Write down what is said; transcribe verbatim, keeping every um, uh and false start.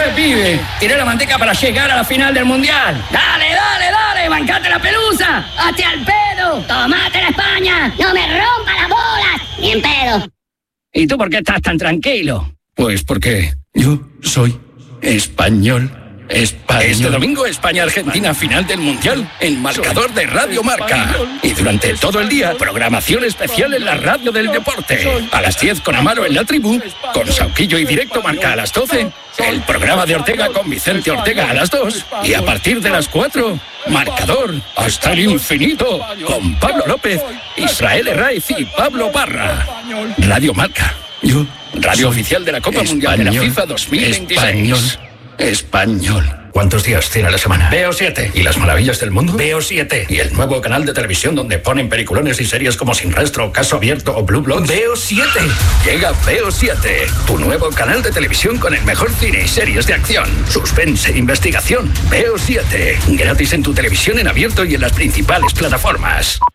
es pibe. Tiré la manteca para llegar a la final del Mundial. Dale, dale, dale, bancate la pelusa. Hazte al pedo. Tomate la España. No me rompa las bolas. Ni en pedo. ¿Y tú por qué estás tan tranquilo? Pues porque yo soy español. Español. Este domingo España-Argentina, final del Mundial, en marcador de Radio Marca. Y durante todo el día, programación especial en la radio del deporte. A las diez con Amaro en la tribu, con Sauquillo y Directo Marca a las doce, el programa de Ortega con Vicente Ortega a las dos, y a partir de las cuatro, marcador hasta el infinito, con Pablo López, Israel Herraiz y Pablo Parra. Radio Marca. Yo Radio oficial de la Copa Mundial de la FIFA dos mil veintiséis. Español. Español. ¿Cuántos días tiene la semana? Veo siete. ¿Y las maravillas del mundo? Veo siete. ¿Y el nuevo canal de televisión donde ponen peliculones y series como Sin Rastro, Caso Abierto o Blue Bloods? Veo siete. Llega Veo siete, tu nuevo canal de televisión con el mejor cine y series de acción, suspense e investigación. Veo siete, gratis en tu televisión en abierto y en las principales plataformas.